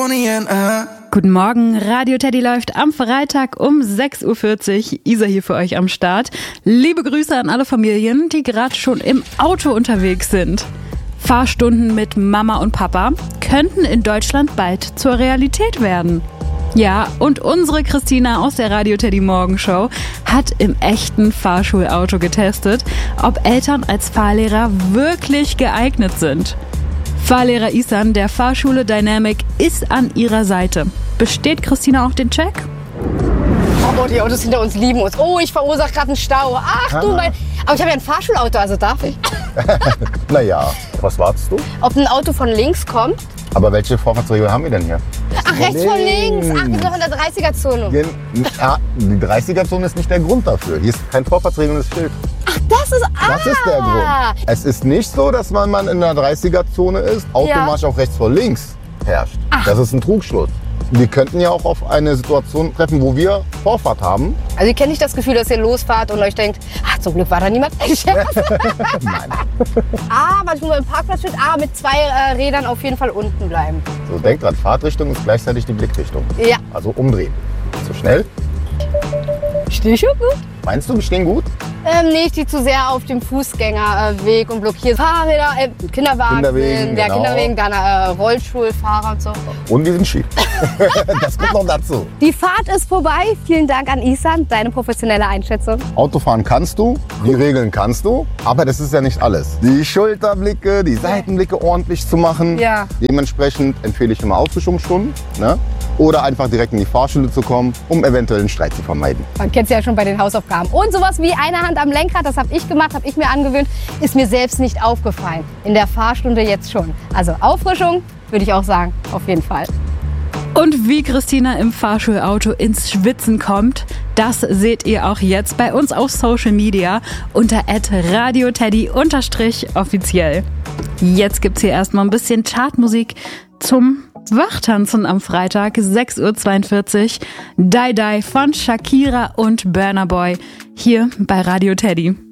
Guten Morgen, Radio Teddy läuft am Freitag um 6.40 Uhr. Isa hier für euch am Start. Liebe Grüße an alle Familien, die gerade schon im Auto unterwegs sind. Fahrstunden mit Mama und Papa könnten in Deutschland bald zur Realität werden. Ja, und unsere Christina aus der Radio Teddy Morgenshow hat im echten Fahrschulauto getestet, ob Eltern als Fahrlehrer wirklich geeignet sind. Fahrlehrer Isan der Fahrschule Dynamic ist an ihrer Seite. Besteht Christina auch den Check? Oh, die Autos hinter uns lieben uns. Oh, ich verursache gerade einen Stau. Ach du mein... Aber ich habe ja ein Fahrschulauto, also darf ich. Naja, was wartest du? Ob ein Auto von links kommt? Aber welche Vorfahrtsregeln haben wir denn hier? Ach, rechts von links. Ach, wir sind doch in der 30er-Zone. Ja, die 30er-Zone ist nicht der Grund dafür. Hier ist kein vorfahrtsregelndes Schild. Ach, das ist... Das ist der Grund. Es ist nicht so, dass wenn man in der 30er-Zone ist, automatisch auch rechts vor links herrscht. Ach. Das ist ein Trugschluss. Wir könnten ja auch auf eine Situation treffen, wo wir Vorfahrt haben. Also ihr kennt nicht das Gefühl, dass ihr losfahrt und euch denkt, ach, zum Glück war da niemand. Nein. Manchmal im Parkplatz steht, mit zwei Rädern auf jeden Fall unten bleiben. So, denkt dran, Fahrtrichtung ist gleichzeitig die Blickrichtung. Ja. Also umdrehen. Zu schnell. Stehe ich schon gut? Meinst du, wir stehen gut? Nee, ich stehe zu sehr auf dem Fußgängerweg und blockiere Fahrräder, Kinderwagen, Kinderwegen, Kinderwegen, dann Rollstuhlfahrer und so. Und wir sind schief. Das kommt noch dazu. Die Fahrt ist vorbei. Vielen Dank an Isan, deine professionelle Einschätzung. Autofahren kannst du, die Regeln kannst du, aber das ist ja nicht alles. Die Schulterblicke, die Seitenblicke ordentlich zu machen. Ja. Dementsprechend empfehle ich immer Auffrischungsstunden, ne? Oder einfach direkt in die Fahrschule zu kommen, um eventuell einen Streit zu vermeiden. Man kennt es ja schon bei den Hausaufgaben. Und sowas wie eine Hand am Lenkrad, das habe ich gemacht, habe ich mir angewöhnt, ist mir selbst nicht aufgefallen. In der Fahrstunde jetzt schon. Also Auffrischung würde ich auch sagen, auf jeden Fall. Und wie Christina im Fahrschulauto ins Schwitzen kommt, das seht ihr auch jetzt bei uns auf Social Media unter @radioteddy_offiziell. Jetzt gibt's hier erstmal ein bisschen Chartmusik zum Wachtanzen am Freitag, 6.42 Uhr. Die Die von Shakira und Burna Boy hier bei Radio Teddy.